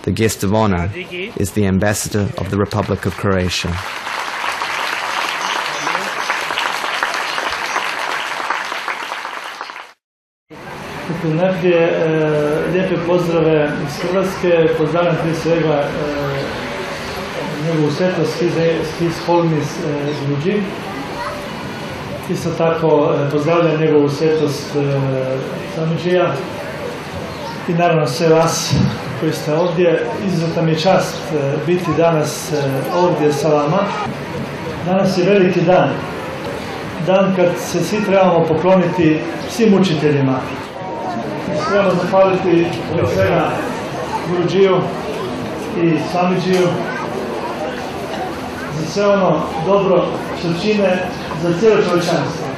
The guest of honor is the ambassador of the Republic of Croatia. Najprije lijepe pozdrave iz Hrvatske, pozdravljam prije svega njegovu svetost His Holiness Luigi. Isto tako pozdravljam njegovu svetost Samidžija i naravno sve vas koji ste ovdje. Izuzetna mi je čast biti danas ovdje sa vama. Danas je veliki dan. Dan kad se svi trebamo pokloniti svim učiteljima. Trebamo zahvaliti od svega Guruđiju i Samidžiju za sve ono dobro što čine za cijelo čovječanstvo.